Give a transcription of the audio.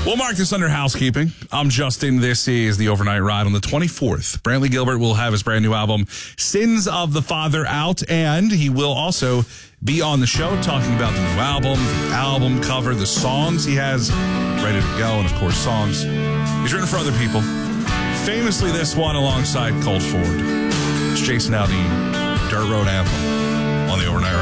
We'll mark this under housekeeping. I'm Justin. This is the Overnight Ride on the 24th. Brantley Gilbert will have his brand new album, Sins of the Father, out, and he will also be on the show talking about the new album cover, the songs he has ready to go, and, of course, songs he's written for other people. Famously, this one alongside Colt Ford. It's Jason Aldean, Dirt Road Anthem on the Overnight Ride.